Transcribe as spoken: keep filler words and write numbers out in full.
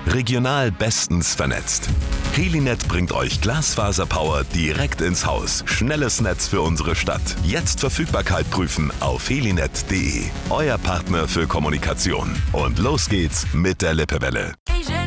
Regional bestens vernetzt. Helinet bringt euch Glasfaserpower direkt ins Haus. Schnelles Netz für unsere Stadt. Jetzt Verfügbarkeit prüfen auf helinet punkt de. Euer Partner für Kommunikation. Und los geht's mit der Lippewelle.